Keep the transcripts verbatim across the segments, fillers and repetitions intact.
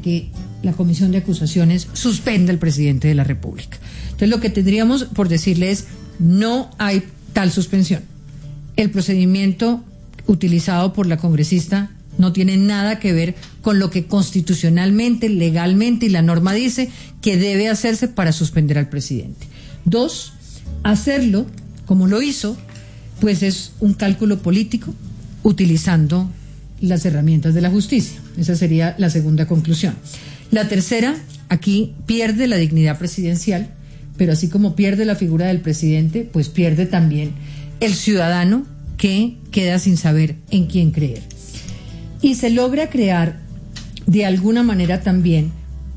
que la Comisión de Acusaciones suspenda al presidente de la República. Entonces lo que tendríamos por decirle es, no hay tal suspensión. El procedimiento utilizado por la congresista no tiene nada que ver con lo que constitucionalmente, legalmente y la norma dice que debe hacerse para suspender al presidente. Dos, hacerlo como lo hizo, pues es un cálculo político utilizando las herramientas de la justicia. Esa sería la segunda conclusión. La tercera, aquí pierde la dignidad presidencial, pero así como pierde la figura del presidente, pues pierde también el ciudadano que queda sin saber en quién creer. Y se logra crear de alguna manera también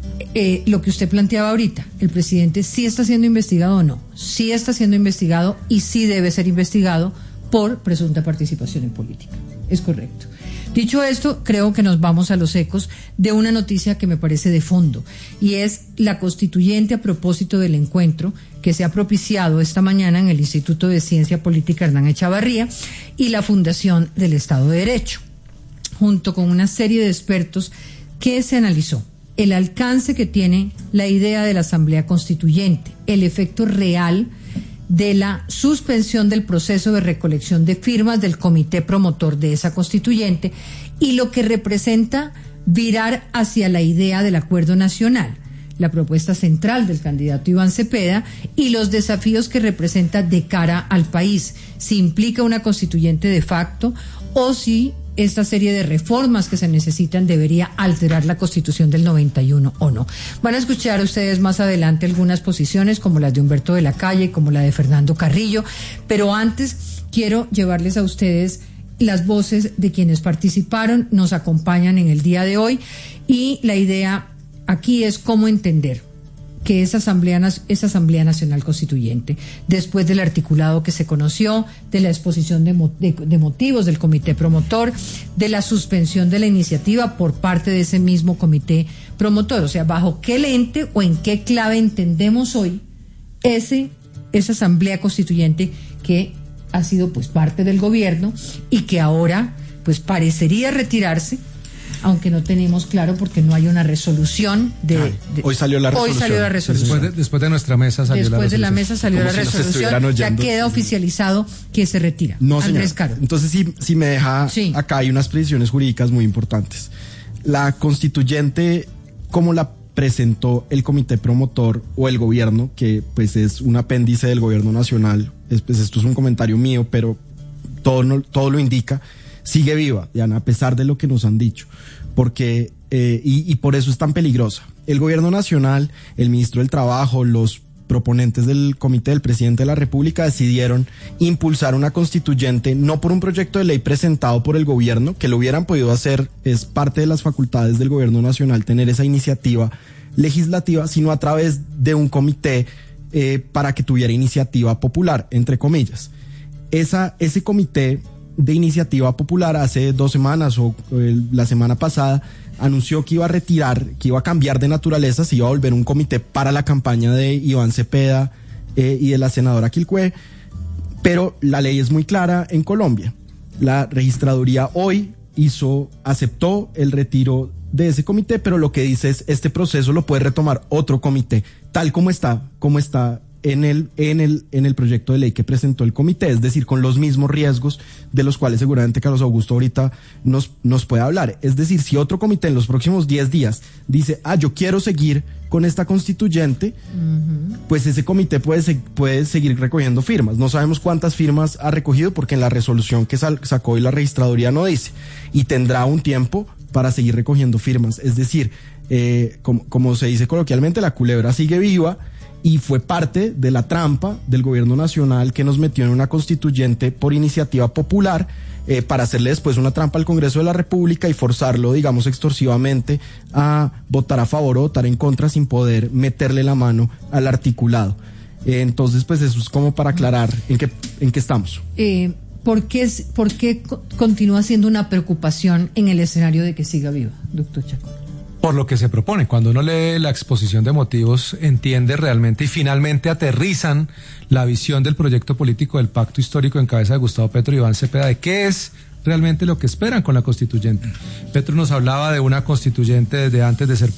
eh, lo que usted planteaba ahorita. El presidente sí está siendo investigado o no, sí está siendo investigado y sí debe ser investigado por presunta participación en política. Es correcto. Dicho esto, creo que nos vamos a los ecos de una noticia que me parece de fondo, y es la constituyente a propósito del encuentro que se ha propiciado esta mañana en el Instituto de Ciencia Política Hernán Echavarría y la Fundación del Estado de Derecho, junto con una serie de expertos que se analizó el alcance que tiene la idea de la Asamblea Constituyente, el efecto real de la suspensión del proceso de recolección de firmas del comité promotor de esa constituyente y lo que representa virar hacia la idea del acuerdo nacional, la propuesta central del candidato Iván Cepeda y los desafíos que representa de cara al país, si implica una constituyente de facto o si esta serie de reformas que se necesitan debería alterar la Constitución del noventa y uno o no. Van a escuchar ustedes más adelante algunas posiciones como las de Humberto de la Calle, como la de Fernando Carrillo, pero antes quiero llevarles a ustedes las voces de quienes participaron, nos acompañan en el día de hoy, y la idea aquí es cómo entender que esa asamblea, esa Asamblea Nacional Constituyente, después del articulado que se conoció, de la exposición de, de, de motivos del comité promotor, de la suspensión de la iniciativa por parte de ese mismo comité promotor, o sea, bajo qué lente o en qué clave entendemos hoy ese, esa Asamblea Constituyente que ha sido pues parte del gobierno y que ahora pues parecería retirarse, aunque no tenemos claro porque no hay una resolución de, de hoy salió la resolución. Hoy salió la resolución. Después de, después de nuestra mesa salió después la resolución. de la mesa salió Como la si resolución, ya queda oficializado que se retira. No, Andrés señora. Caro. Entonces, si, si me deja, sí. Acá hay unas precisiones jurídicas muy importantes. La constituyente, como la presentó el comité promotor o el gobierno, que pues es un apéndice del gobierno nacional, es, pues esto es un comentario mío, pero todo, no, todo lo indica, sigue viva, Diana, a pesar de lo que nos han dicho. Porque, eh, y, y por eso es tan peligrosa. El gobierno nacional, el ministro del Trabajo, los proponentes del comité del presidente de la República decidieron impulsar una constituyente no por un proyecto de ley presentado por el gobierno, que lo hubieran podido hacer, es parte de las facultades del gobierno nacional tener esa iniciativa legislativa, sino a través de un comité eh, para que tuviera iniciativa popular, entre comillas. Esa, ese comité de iniciativa popular hace dos semanas o eh, la semana pasada anunció que iba a retirar, que iba a cambiar de naturaleza, se iba a volver un comité para la campaña de Iván Cepeda eh, y de la senadora Quilcué, pero la ley es muy clara en Colombia. La registraduría hoy hizo, aceptó el retiro de ese comité, pero lo que dice es este proceso lo puede retomar otro comité, tal como está, como está en el, en el, en el proyecto de ley que presentó el comité, es decir, con los mismos riesgos de los cuales seguramente Carlos Augusto ahorita nos, nos puede hablar. Es decir, si otro comité en los próximos diez días dice, ah, yo quiero seguir con esta constituyente, uh-huh. pues ese comité puede, se, puede seguir recogiendo firmas. No sabemos cuántas firmas ha recogido porque en la resolución que sal, sacó hoy la registraduría no dice, y tendrá un tiempo para seguir recogiendo firmas. Es decir, eh, como, como se dice coloquialmente, la culebra sigue viva, y fue parte de la trampa del gobierno nacional que nos metió en una constituyente por iniciativa popular eh, para hacerle después una trampa al Congreso de la República y forzarlo, digamos, extorsivamente a votar a favor o votar en contra sin poder meterle la mano al articulado. Eh, entonces, pues eso es como para aclarar en qué, en qué estamos. Eh, ¿por qué, ¿Por qué continúa siendo una preocupación en el escenario de que siga viva, doctor Chacón? Por lo que se propone. Cuando uno lee la exposición de motivos, entiende realmente y finalmente aterrizan la visión del proyecto político del pacto histórico en cabeza de Gustavo Petro y Iván Cepeda de qué es realmente lo que esperan con la constituyente. Petro nos hablaba de una constituyente desde antes de ser